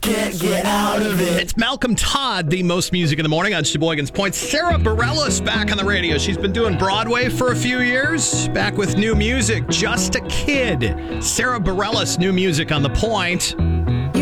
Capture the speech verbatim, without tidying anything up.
can't get out of it. It's Malcolm Todd, the most music in the morning on Sheboygan's Point. Sarah Bareilles back on the radio. She's been doing Broadway for a few years. Back with new music, Just a Kid. Sarah Bareilles, new music on the Point.